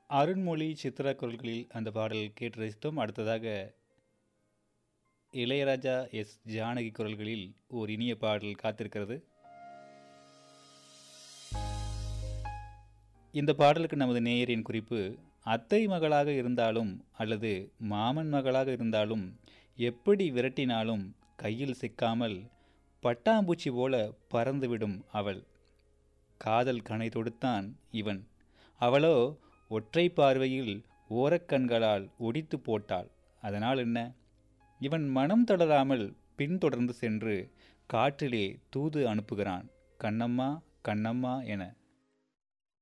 அருண்மொழி சித்ரா குரல்களில் அந்த பாடல் கேட்டு ரசித்தோம். அடுத்ததாக இளையராஜா எஸ் ஜானகி குரல்களில் ஓர் இனிய பாடல் காத்திருக்கிறது. இந்த பாடலுக்கு நமது நேயரின் குறிப்பு: அத்தை மகளாக இருந்தாலும் அல்லது மாமன் மகளாக இருந்தாலும் எப்படி விரட்டினாலும் கையில் சிக்காமல் பட்டாம்பூச்சி போல பறந்துவிடும் அவள். காதல் கணை தொடுத்தான் இவன், அவளோ ஒற்றை பார்வையில் ஓரக்கண்களால் ஒடித்து போட்டாள். அதனால் என்ன? இவன் மனம் தளராமல் பின்தொடர்ந்து சென்று காற்றிலே தூது அனுப்புகிறான், கண்ணம்மா கண்ணம்மா என.